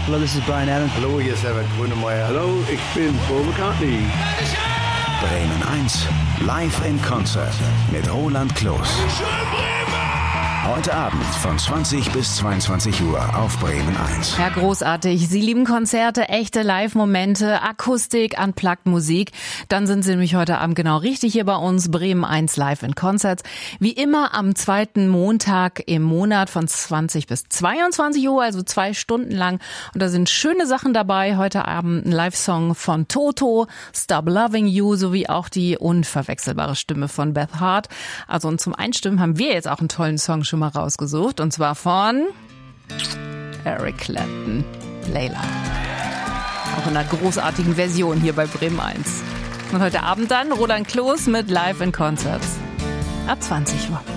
Hello, this is Brian Adams. Hallo, hier ist Herbert Grönemeyer. Hallo, ich bin Paul McCartney. Bremen 1, live in Konzert mit Roland Kloß. Heute Abend von 20 bis 22 Uhr auf Bremen 1. Ja, großartig. Sie lieben Konzerte, echte Live-Momente, Akustik, Unplugged-Musik. Dann sind Sie nämlich heute Abend genau richtig hier bei uns, Bremen 1 Live in Concerts. Wie immer am zweiten Montag im Monat von 20 bis 22 Uhr, also 2 Stunden lang. Und da sind schöne Sachen dabei. Heute Abend ein Live-Song von Toto, Stop Loving You, sowie auch die unverwechselbare Stimme von Beth Hart. Also und zum Einstimmen haben wir jetzt auch einen tollen Song schon mal rausgesucht, und zwar von Eric Clapton, Layla. Auch in einer großartigen Version hier bei Bremen 1. Und heute Abend dann Roland Kloß mit Live in Concerts ab 20 Uhr.